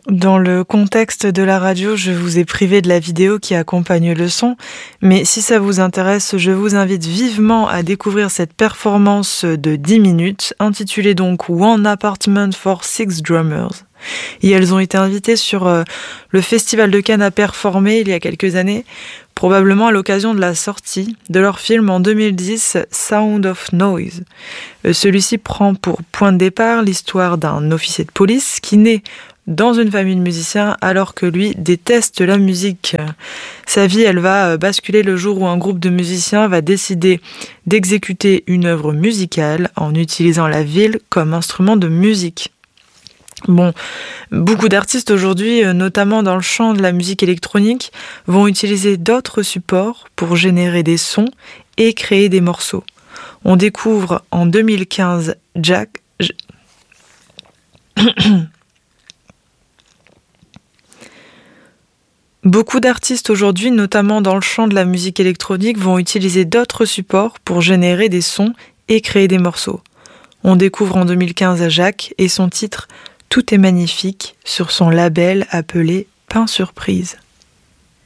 Dans le contexte de la radio, je vous ai privé de la vidéo qui accompagne le son, mais si ça vous intéresse, je vous invite vivement à découvrir cette performance de 10 minutes, intitulée donc One Apartment for Six Drummers. Et elles ont été invitées sur le Festival de Cannes à performer il y a quelques années, probablement à l'occasion de la sortie de leur film en 2010, Sound of Noise. Celui-ci prend pour point de départ l'histoire d'un officier de police qui naît dans une famille de musiciens alors que lui déteste la musique. Sa vie, elle va basculer le jour où un groupe de musiciens va décider d'exécuter une œuvre musicale en utilisant la ville comme instrument de musique. Bon, beaucoup d'artistes aujourd'hui, notamment dans le champ de la musique électronique, vont utiliser d'autres supports pour générer des sons et créer des morceaux. On découvre en 2015 Beaucoup d'artistes aujourd'hui, notamment dans le champ de la musique électronique, vont utiliser d'autres supports pour générer des sons et créer des morceaux. On découvre en 2015 Jacques et son titre « Tout est magnifique » sur son label appelé Pain Surprise.